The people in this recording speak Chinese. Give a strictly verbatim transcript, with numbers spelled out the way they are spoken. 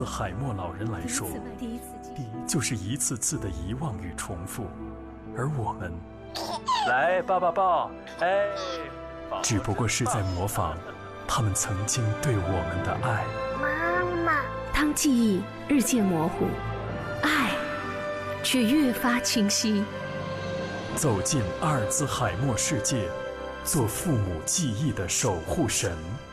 海默老人来说，就是一次次的遗忘与重复，而我们，来抱抱抱，哎，只不过是在模仿他们曾经对我们的爱。 妈妈， 当记忆日渐模糊，爱却越发清晰。 走进阿尔兹海默世界，做父母记忆的守护神。